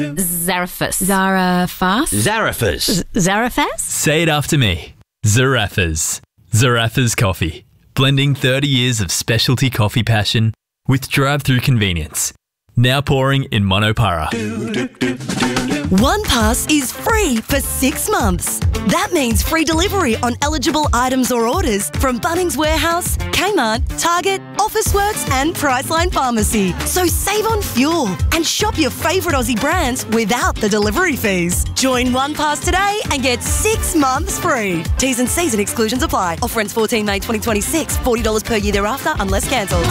Zarafas. Zarafas. Zarafas? Say it after me. Zarafas. Zarafas Coffee. Blending 30 years of specialty coffee passion with drive-through convenience. Now pouring in Monopara. OnePass is free for 6 months. That means free delivery on eligible items or orders from Bunnings Warehouse, Kmart, Target, Officeworks and Priceline Pharmacy. So save on fuel and shop your favourite Aussie brands without the delivery fees. Join OnePass today and get 6 months free. T's and C's and exclusions apply. Offer ends 14 May 2026. $40 per year thereafter unless cancelled.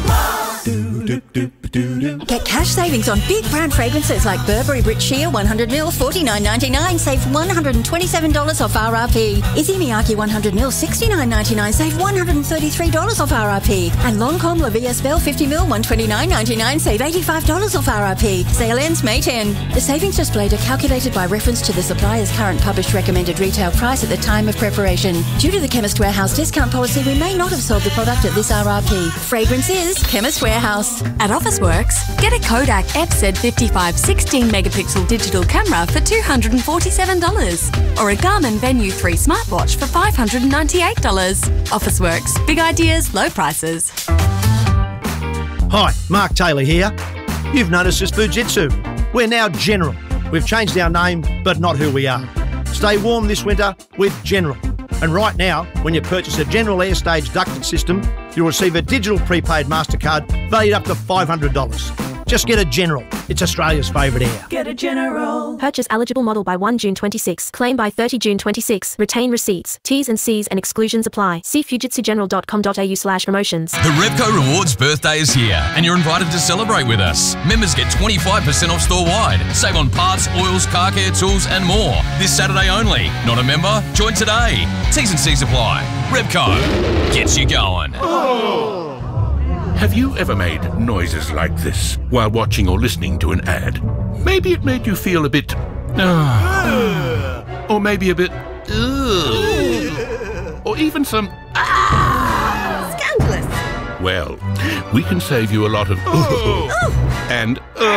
Get cash savings on big brand fragrances like Burberry Brit Sheer 100ml $49.99, save $127 off RRP. Izzy Miyake 100ml $69.99, save $133 off RRP. And Lancôme La Vie Espelle 50ml $129.99, save $85 off RRP. Sale ends May 10. The savings displayed are calculated by reference to the supplier's current published recommended retail price at the time of preparation. Due to the Chemist Warehouse discount policy, we may not have sold the product at this RRP. Fragrance is Chemist Warehouse. At Officeworks, get a Kodak FZ55 16-megapixel digital camera for $247 or a Garmin Venue 3 smartwatch for $598. Officeworks, big ideas, low prices. Hi, Mark Taylor here. You've noticed us Fujitsu. We're now General. We've changed our name, but not who we are. Stay warm this winter with General. And right now, when you purchase a General Airstage ducted system, you'll receive a digital prepaid MasterCard valued up to $500. Just get a General. It's Australia's favourite air. Get a General. Purchase eligible model by 1 June 26. Claim by 30 June 26. Retain receipts. T's and C's and exclusions apply. See fujitsugeneral.com.au/promotions. The Repco Rewards birthday is here and you're invited to celebrate with us. Members get 25% off store-wide. Save on parts, oils, car care, tools and more. This Saturday only. Not a member? Join today. T's and C's apply. Repco gets you going. Have you ever made noises like this while watching or listening to an ad? Maybe it made you feel a bit... or maybe a bit... or even some... Scandalous. Well, we can save you a lot of... and...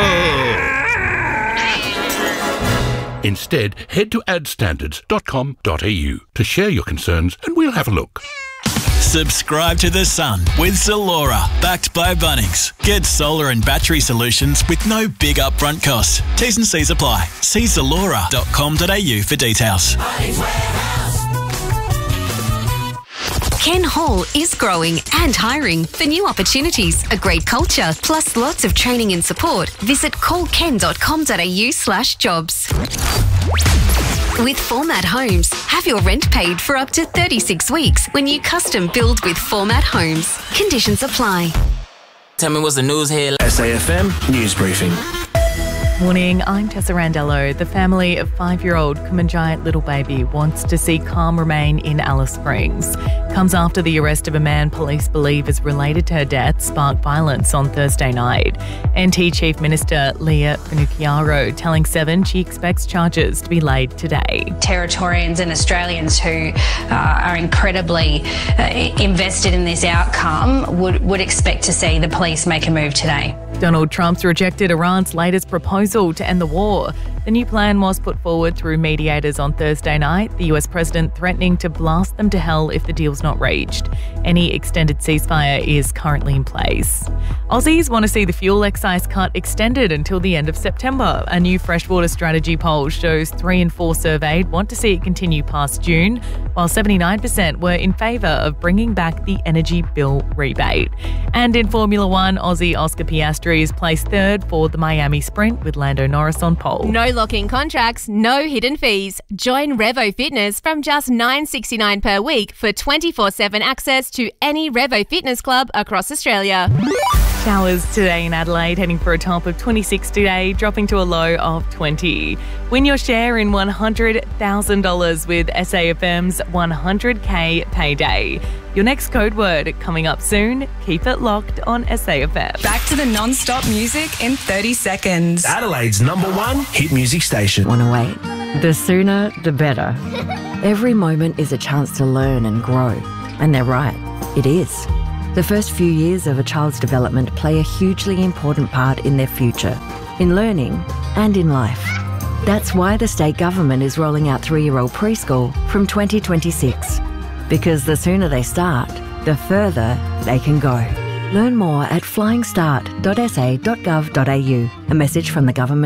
Instead, head to adstandards.com.au to share your concerns and we'll have a look. Subscribe to The Sun with Zalora, backed by Bunnings. Get solar and battery solutions with no big upfront costs. T's and C's apply. See zalora.com.au for details. Ken Hall is growing and hiring for new opportunities, a great culture, plus lots of training and support. Visit callken.com.au/jobs. With Format Homes, have your rent paid for up to 36 weeks when you custom build with Format Homes. Conditions apply. Tell me what's the news here. SAFM News Briefing. Morning, I'm Tessa Randello. The family of 5-year-old Kumanjayat little baby wants to see calm remain in Alice Springs. Comes after the arrest of a man police believe is related to her death sparked violence on Thursday night. NT Chief Minister Leah Finocchiaro telling Seven she expects charges to be laid today. Territorians and Australians who are incredibly invested in this outcome would expect to see the police make a move today. Donald Trump's rejected Iran's latest proposal to end the war. The new plan was put forward through mediators on Thursday night, the US president threatening to blast them to hell if the deal's not reached. Any extended ceasefire is currently in place. Aussies want to see the fuel excise cut extended until the end of September. A new freshwater strategy poll shows 3 in 4 surveyed want to see it continue past June, while 79% were in favour of bringing back the energy bill rebate. And in Formula One, Aussie Oscar Piastri is placed 3rd for the Miami Sprint with Lando Norris on pole. No lock-in contracts, no hidden fees. Join Revo Fitness from just $9.69 per week for 24/7 access to any Revo Fitness club across Australia. Showers today in Adelaide, heading for a top of 26 today, dropping to a low of 20. Win your share in $100,000 with SAFM's 100K Payday. Your next code word coming up soon. Keep it locked on SAFM. Back to the non-stop music in 30 seconds. Adelaide's #1 hit music station. Want to wait? The sooner, the better. Every moment is a chance to learn and grow. And they're right, it is. The first few years of a child's development play a hugely important part in their future. in learning and in life. That's why the state government is rolling out 3-year-old preschool from 2026. Because the sooner they start, the further they can go. Learn more at flyingstart.sa.gov.au. A message from the government.